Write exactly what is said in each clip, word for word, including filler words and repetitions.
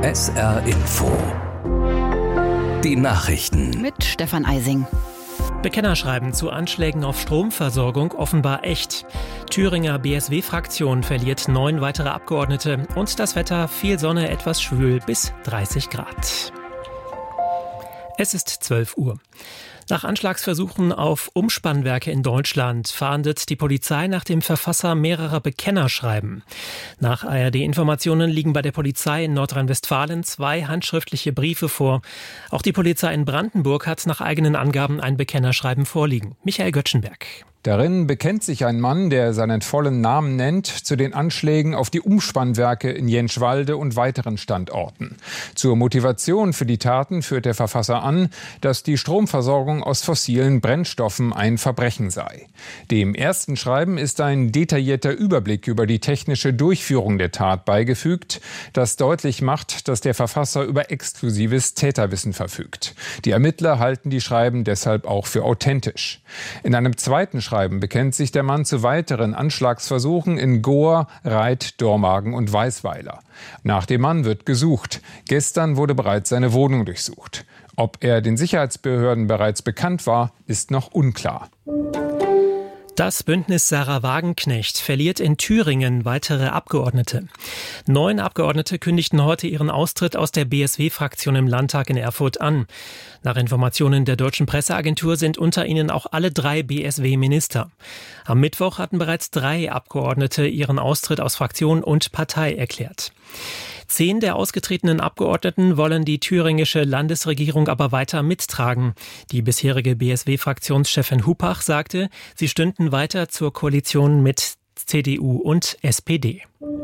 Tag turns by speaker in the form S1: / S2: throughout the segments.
S1: S R Info. Die Nachrichten
S2: mit Stefan Eising.
S3: Bekennerschreiben zu Anschlägen auf Stromversorgung offenbar echt. Thüringer B S W-Fraktion verliert neun weitere Abgeordnete und das Wetter viel Sonne, etwas schwül bis dreißig Grad. Es ist zwölf Uhr. Nach Anschlagsversuchen auf Umspannwerke in Deutschland fahndet die Polizei nach dem Verfasser mehrerer Bekennerschreiben. Nach A R D-Informationen liegen bei der Polizei in Nordrhein-Westfalen zwei handschriftliche Briefe vor. Auch die Polizei in Brandenburg hat nach eigenen Angaben ein Bekennerschreiben vorliegen. Michael Göttschenberg.
S4: Darin bekennt sich ein Mann, der seinen vollen Namen nennt, zu den Anschlägen auf die Umspannwerke in Jentschwalde und weiteren Standorten. Zur Motivation für die Taten führt der Verfasser an, dass die Stromversorgung aus fossilen Brennstoffen ein Verbrechen sei. Dem ersten Schreiben ist ein detaillierter Überblick über die technische Durchführung der Tat beigefügt, das deutlich macht, dass der Verfasser über exklusives Täterwissen verfügt. Die Ermittler halten die Schreiben deshalb auch für authentisch. In einem zweiten Schreiben bekennt sich der Mann zu weiteren Anschlagsversuchen in Goa, Reit, Dormagen und Weisweiler. Nach dem Mann wird gesucht. Gestern wurde bereits seine Wohnung durchsucht. Ob er den Sicherheitsbehörden bereits bekannt war, ist noch unklar.
S3: Das Bündnis Sarah Wagenknecht verliert in Thüringen weitere Abgeordnete. Neun Abgeordnete kündigten heute ihren Austritt aus der B S W-Fraktion im Landtag in Erfurt an. Nach Informationen der deutschen Presseagentur sind unter ihnen auch alle drei B S W-Minister. Am Mittwoch hatten bereits drei Abgeordnete ihren Austritt aus Fraktion und Partei erklärt. Zehn der ausgetretenen Abgeordneten wollen die thüringische Landesregierung aber weiter mittragen. Die bisherige B S W-Fraktionschefin Hupach sagte, sie stünden weiter zur Koalition mit C D U und S P D.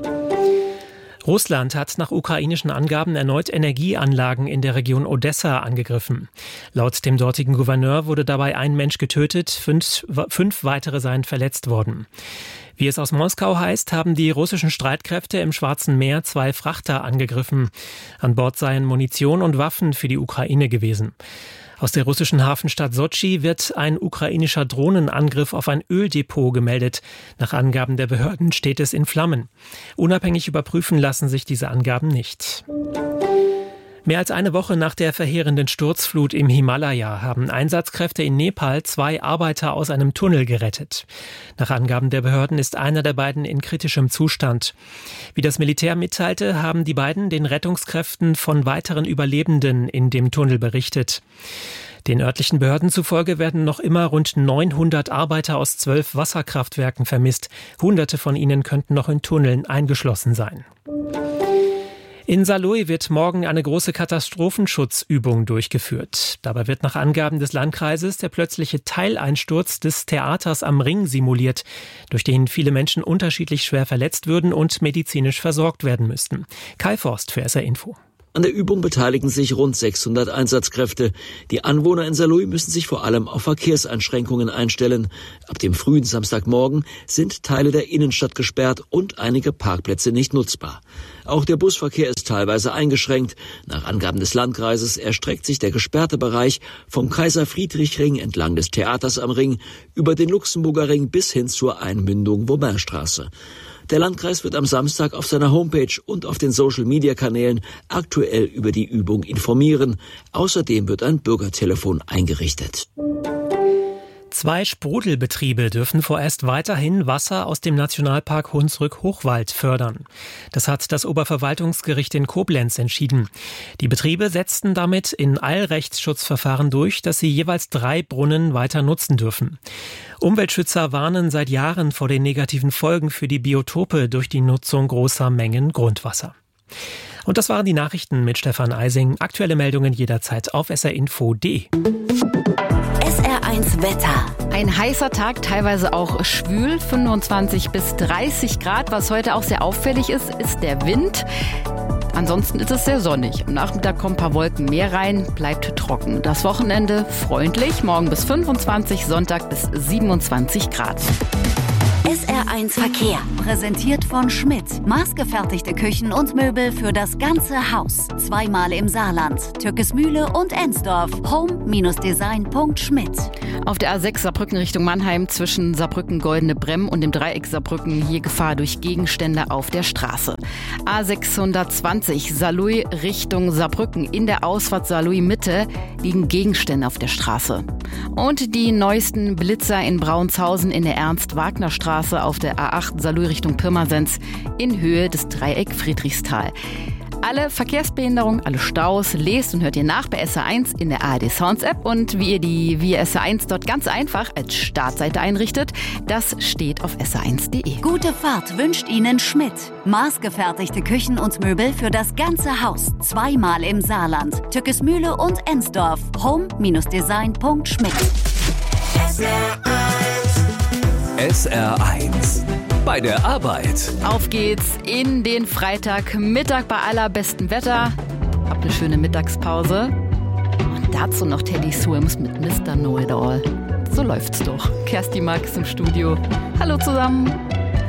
S3: Russland hat nach ukrainischen Angaben erneut Energieanlagen in der Region Odessa angegriffen. Laut dem dortigen Gouverneur wurde dabei ein Mensch getötet, fünf, fünf weitere seien verletzt worden. Wie es aus Moskau heißt, haben die russischen Streitkräfte im Schwarzen Meer zwei Frachter angegriffen. An Bord seien Munition und Waffen für die Ukraine gewesen. Aus der russischen Hafenstadt Sotschi wird ein ukrainischer Drohnenangriff auf ein Öldepot gemeldet. Nach Angaben der Behörden steht es in Flammen. Unabhängig überprüfen lassen sich diese Angaben nicht. Mehr als eine Woche nach der verheerenden Sturzflut im Himalaya haben Einsatzkräfte in Nepal zwei Arbeiter aus einem Tunnel gerettet. Nach Angaben der Behörden ist einer der beiden in kritischem Zustand. Wie das Militär mitteilte, haben die beiden den Rettungskräften von weiteren Überlebenden in dem Tunnel berichtet. Den örtlichen Behörden zufolge werden noch immer rund neunhundert Arbeiter aus zwölf Wasserkraftwerken vermisst. Hunderte von ihnen könnten noch in Tunneln eingeschlossen sein. In Saarlouis wird morgen eine große Katastrophenschutzübung durchgeführt. Dabei wird nach Angaben des Landkreises der plötzliche Teileinsturz des Theaters am Ring simuliert, durch den viele Menschen unterschiedlich schwer verletzt würden und medizinisch versorgt werden müssten. Kai Forst für S R Info.
S5: An der Übung beteiligen sich rund sechshundert Einsatzkräfte. Die Anwohner in Saarlouis müssen sich vor allem auf Verkehrseinschränkungen einstellen. Ab dem frühen Samstagmorgen sind Teile der Innenstadt gesperrt und einige Parkplätze nicht nutzbar. Auch der Busverkehr ist teilweise eingeschränkt. Nach Angaben des Landkreises erstreckt sich der gesperrte Bereich vom Kaiser-Friedrich-Ring entlang des Theaters am Ring über den Luxemburger Ring bis hin zur Einmündung Vauban-Straße. Der Landkreis wird am Samstag auf seiner Homepage und auf den Social-Media-Kanälen aktuell über die Übung informieren. Außerdem wird ein Bürgertelefon eingerichtet.
S3: Zwei Sprudelbetriebe dürfen vorerst weiterhin Wasser aus dem Nationalpark Hunsrück-Hochwald fördern. Das hat das Oberverwaltungsgericht in Koblenz entschieden. Die Betriebe setzten damit in Eilrechtsschutzverfahren durch, dass sie jeweils drei Brunnen weiter nutzen dürfen. Umweltschützer warnen seit Jahren vor den negativen Folgen für die Biotope durch die Nutzung großer Mengen Grundwasser. Und das waren die Nachrichten mit Stefan Eising. Aktuelle Meldungen jederzeit auf s r info punkt d e.
S2: S R eins Wetter. Ein heißer Tag, teilweise auch schwül, fünfundzwanzig bis dreißig Grad. Was heute auch sehr auffällig ist, ist der Wind. Ansonsten ist es sehr sonnig. Am Nachmittag kommen ein paar Wolken mehr rein, bleibt trocken. Das Wochenende freundlich, morgen bis fünfundzwanzig, Sonntag bis siebenundzwanzig Grad.
S6: S R eins Verkehr, präsentiert von Schmidt. Maßgefertigte Küchen und Möbel für das ganze Haus. Zweimal im Saarland, Türkesmühle und Ensdorf. home Design punkt schmidt.
S2: Auf der A sechs Saarbrücken Richtung Mannheim zwischen Saarbrücken-Goldene Bremm und dem Dreieck Saarbrücken hier Gefahr durch Gegenstände auf der Straße. A sechshundertzwanzig Saarlouis Richtung Saarbrücken. In der Ausfahrt Saarlouis Mitte liegen Gegenstände auf der Straße. Und die neuesten Blitzer in Braunshausen in der Ernst-Wagner-Straße auf der A acht Saarlouis Richtung Pirmasens in Höhe des Dreieck Friedrichsthal. Alle Verkehrsbehinderungen, alle Staus lest und hört ihr nach bei S R eins in der A R D Sounds App. Und wie ihr die wie S R eins dort ganz einfach als Startseite einrichtet, das steht auf S R eins punkt de.
S6: Gute Fahrt wünscht Ihnen Schmidt. Maßgefertigte Küchen und Möbel für das ganze Haus. Zweimal im Saarland, Türkesmühle und Ensdorf. home Design punkt schmidt.
S1: S R eins. Bei der Arbeit.
S2: Auf geht's in den Freitagmittag bei allerbestem Wetter. Habt eine schöne Mittagspause. Und dazu noch Teddy Swims mit Mister Know-It-All. So läuft's doch. Kerstin Marx im Studio. Hallo zusammen.